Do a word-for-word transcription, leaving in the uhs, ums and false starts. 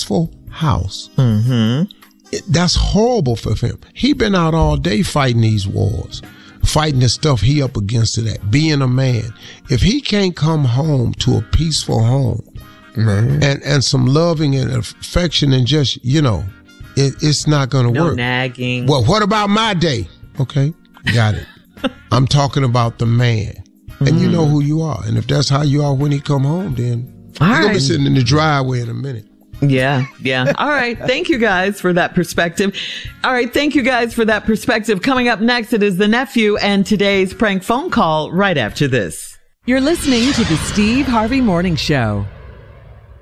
peaceful house. Mm-hmm. It, that's horrible for him. He been out all day fighting these wars, fighting the stuff he up against to that, being a man. If he can't come home to a peaceful home mm-hmm. and, and some loving and affection and just, you know, it, it's not going to no work. nagging. Well, what about my day? Okay, got it. I'm talking about the man. And mm. you know who you are. And if that's how you are when he come home, then All he's right. going to be sitting in the driveway in a minute. Yeah, yeah. All right. Thank you guys for that perspective. All right. Thank you guys for that perspective. Coming up next, it is the nephew and today's prank phone call right after this. You're listening to the Steve Harvey Morning Show.